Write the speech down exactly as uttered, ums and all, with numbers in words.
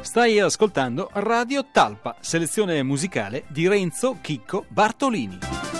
Stai ascoltando Radio Talpa, selezione musicale di Renzo Chicco Bartolini.